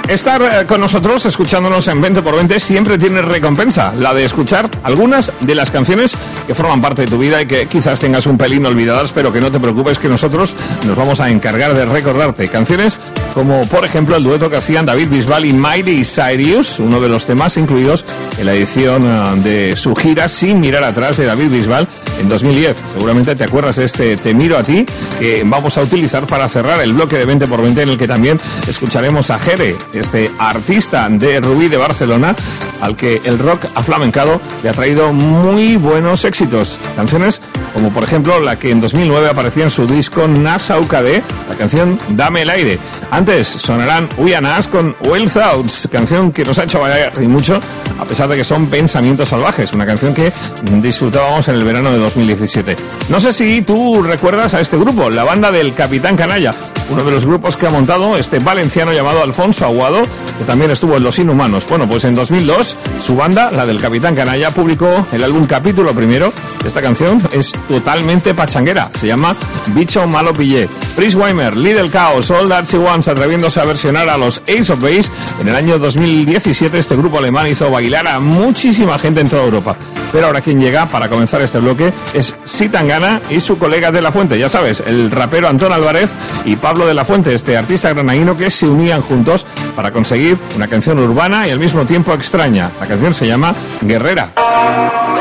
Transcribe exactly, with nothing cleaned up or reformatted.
Estar eh, con nosotros, escuchándonos en veinte por veinte, siempre tiene recompensa, la de escuchar algunas de las canciones que forman parte de tu vida y que quizás tengas un pelín olvidadas, pero que no te preocupes, que nosotros nos vamos a encargar de recordarte. Canciones como, por ejemplo, el dueto que hacían David Bisbal y Miley Cyrus, uno de los temas incluidos en la edición uh, de su gira Sin mirar atrás de David Bisbal en dos mil diez. Seguramente te acuerdas de este Te miro a ti, que vamos a utilizar para cerrar el bloque de veinte por veinte, en el que también escucharemos a Jere, este artista de Rubí de Barcelona, al que el rock aflamencado le ha traído muy buenos éxitos. Canciones como, por ejemplo, la que en dos mil nueve aparecía en su disco Nassau K D, la canción Dame el aire. Antes sonarán We Are Nas con Wild Thoughts, canción que nos ha hecho bailar y mucho, a pesar de que son pensamientos salvajes, una canción que disfrutábamos en el verano de dos mil diecisiete. No sé si tú recuerdas a este grupo, la banda del Capitán Canalla, uno de los grupos que ha montado este valenciano llamado Alfonso Aguado, que también estuvo en Los Inhumanos. Bueno, pues en dos mil dos, su banda, la del Capitán Canalla, publicó el álbum Capítulo Primero. Esta canción es totalmente pachanguera, se llama Bicho Malo Pillé. Chris Weimer, Little Chaos, All That She Wants, atreviéndose a versionar a los Ace of Base. En el año dos mil diecisiete, este grupo alemán hizo bailar a muchísima gente en toda Europa. Pero ahora quien llega para comenzar este bloque es Si Tangana y su colega de la Fuente, ya sabes, el rapero Antón Álvarez y Pablo de la Fuente, este artista granadino, que se unían juntos para conseguir una canción urbana y al mismo tiempo extraña. La canción se llama Guerrera.